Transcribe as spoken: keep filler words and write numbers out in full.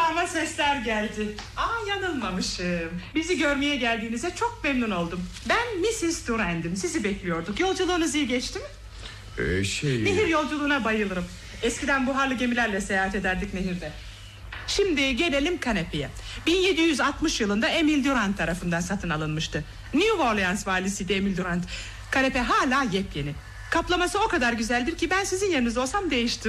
Kulağıma sesler geldi. Aa, yanılmamışım. Bizi görmeye geldiğinize çok memnun oldum. Ben missus Durand'im. Sizi bekliyorduk. Yolculuğunuz iyi geçti mi? Ee, şey... Nehir yolculuğuna bayılırım. Eskiden buharlı gemilerle seyahat ederdik nehirde. Şimdi gelelim kanepeye. bin yedi yüz altmış yılında Emil Durand tarafından satın alınmıştı. New Orleans valisiydi Emil Durand. Kanepe hala yepyeni. Kaplaması o kadar güzeldir ki ben sizin yerinizde olsam değiştiririm.